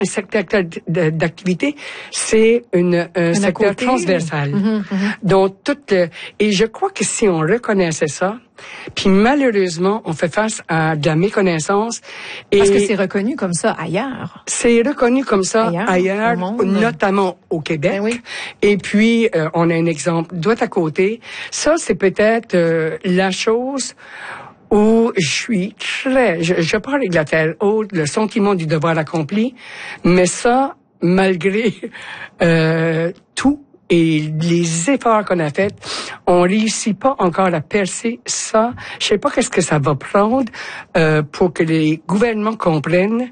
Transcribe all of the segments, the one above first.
Le secteur d'activité, c'est un secteur transversal. Donc, et je crois que si on reconnaissait ça, puis malheureusement, on fait face à de la méconnaissance. Parce que c'est reconnu comme ça ailleurs. C'est reconnu comme ça ailleurs, notamment au Québec. Ben oui. Et puis, on a un exemple droit à côté. Ça, c'est peut-être la chose où je suis je parle avec la tête haute, le sentiment du devoir accompli, mais ça, malgré tout et les efforts qu'on a faits, on réussit pas encore à percer ça. Je sais pas qu'est-ce que ça va prendre pour que les gouvernements comprennent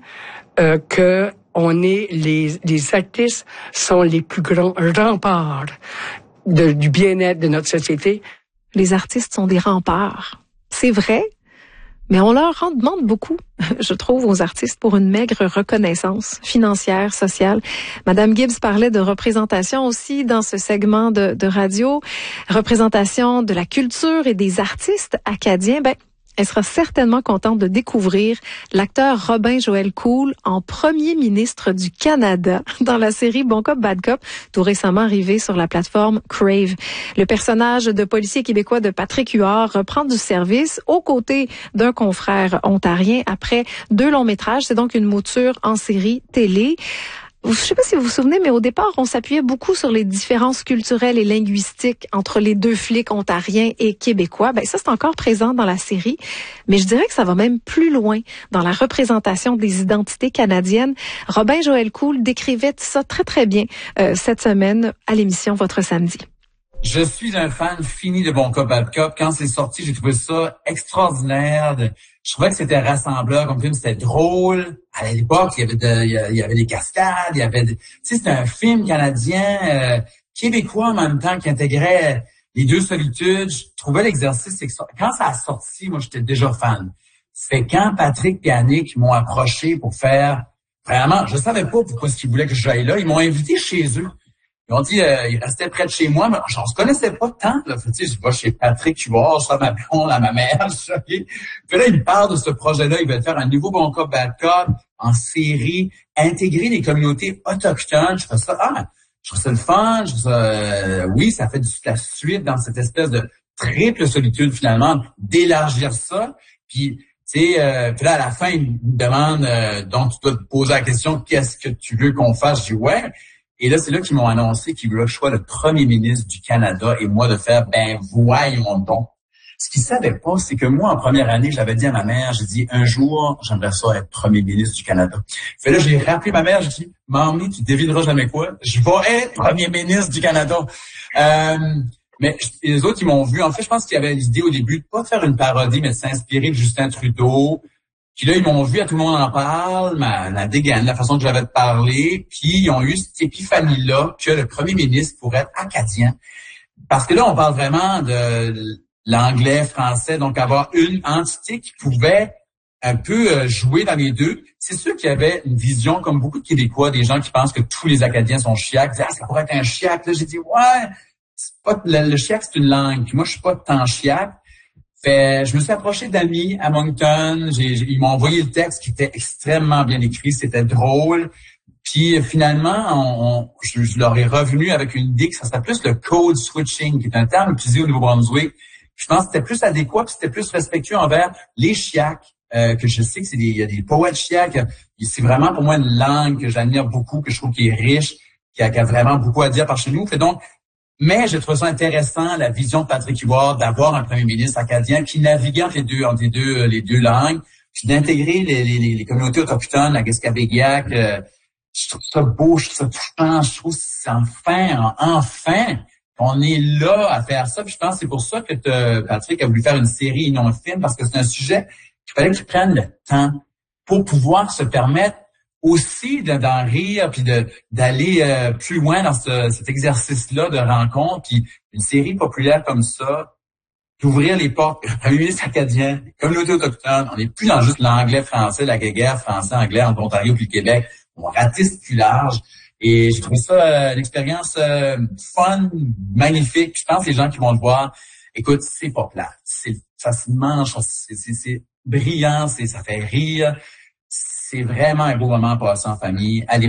que on est les artistes sont les plus grands remparts du bien-être de notre société. Les artistes sont des remparts. C'est vrai, mais on leur en demande beaucoup, je trouve, aux artistes pour une maigre reconnaissance financière, sociale. Madame Gibbs parlait de représentation aussi dans ce segment de radio, représentation de la culture et des artistes acadiens. Elle sera certainement contente de découvrir l'acteur Robin Joël Cool en premier ministre du Canada dans la série Bon Cop, Bad Cop, tout récemment arrivé sur la plateforme Crave. Le personnage de policier québécois de Patrick Huard reprend du service aux côtés d'un confrère ontarien après 2 longs métrages. C'est donc une mouture en série télé. Je ne sais pas si vous vous souvenez, mais au départ, on s'appuyait beaucoup sur les différences culturelles et linguistiques entre les 2 flics ontariens et québécois. Ça, c'est encore présent dans la série, mais je dirais que ça va même plus loin dans la représentation des identités canadiennes. Robin Joël Cool décrivait ça très, très bien cette semaine à l'émission Votre Samedi. Je suis un fan fini de Bon Cop, Bad Cop. Quand c'est sorti, j'ai trouvé ça extraordinaire. Je trouvais que c'était rassembleur comme film, c'était drôle. À l'époque, il y avait des cascades, c'était un film canadien, québécois en même temps, qui intégrait les 2 solitudes. Je trouvais l'exercice quand ça a sorti, moi, j'étais déjà fan. C'est quand Patrick et Annick m'ont approché pour faire, vraiment, je savais pas pourquoi ils voulaient que j'aille là. Ils m'ont invité chez eux. Ils ont dit, il restait près de chez moi, mais on se connaissait pas tant, là. Tu sais, je vais chez Patrick Huard, je vais à ma blonde, à ma mère, Puis là, il me parle de ce projet-là. Il veut faire un nouveau Bon Cop, Bad Cop en série, intégrer les communautés autochtones. Je trouve ça le fun. Oui, ça fait la suite dans cette espèce de triple solitude, finalement, d'élargir ça. Puis, puis là, à la fin, il me demande, donc tu dois te poser la question, qu'est-ce que tu veux qu'on fasse? Je dis, ouais. Et là, c'est là qu'ils m'ont annoncé qu'ils voulaient que je sois le premier ministre du Canada et moi de faire, voyons donc. Ce qu'ils savaient pas, c'est que moi, en première année, j'avais dit à ma mère, j'ai dit, un jour, j'aimerais ça être premier ministre du Canada. Fait là, j'ai rappelé ma mère, j'ai dit, Mamie, tu devineras jamais quoi, je vais être premier ministre du Canada. Mais les autres, ils m'ont vu. En fait, je pense qu'il y avait l'idée au début de pas faire une parodie, mais de s'inspirer de Justin Trudeau. Puis là, ils m'ont vu, à tout le monde en parle, la dégaine, la façon que j'avais de parler. Puis ils ont eu cette épiphanie-là que le premier ministre pourrait être acadien. Parce que là, on parle vraiment de l'anglais, français, donc avoir une entité qui pouvait un peu jouer dans les 2. C'est sûr qu'il y avait une vision, comme beaucoup de Québécois, des gens qui pensent que tous les Acadiens sont chiacs. Ils disent, ça pourrait être un chiac. Là, j'ai dit, ouais, c'est pas, le chiac, c'est une langue. Puis moi, je suis pas tant chiac. Fait, je me suis approché d'amis à Moncton. Ils m'ont envoyé le texte qui était extrêmement bien écrit. C'était drôle. Puis finalement, je leur ai revenu avec une idée que ça s'appelle plus le code switching, qui est un terme utilisé au Nouveau-Brunswick. Je pense que c'était plus adéquat, que c'était plus respectueux envers les chiacs, que je sais que il y a des poètes chiacs. C'est vraiment pour moi une langue que j'admire beaucoup, que je trouve qui est riche, qui a vraiment beaucoup à dire par chez nous. Fait donc, mais je trouve ça intéressant, la vision de Patrick Huard, d'avoir un premier ministre acadien qui naviguait entre les deux langues, puis d'intégrer les communautés autochtones, la Gaspésiaque. Je trouve ça beau, je trouve ça touchant, je trouve que c'est enfin, on est là à faire ça. Puis je pense que c'est pour ça que Patrick a voulu faire une série et non un film, parce que c'est un sujet qu'il fallait qu'il prenne le temps pour pouvoir se permettre aussi d'en rire, puis d'aller plus loin dans cet exercice-là de rencontre, puis une série populaire comme ça, d'ouvrir les portes, un ministre acadien, les communautés autochtones. On n'est plus dans juste l'anglais-français, la guerre français-anglais entre l'Ontario puis le Québec. On ratisse plus large. Et j'ai trouvé ça une expérience fun, magnifique. Je pense que les gens qui vont le voir, écoute, c'est pas plat. Ça se mange, c'est brillant, ça fait rire. c'est vraiment un beau moment à passer en famille. Allez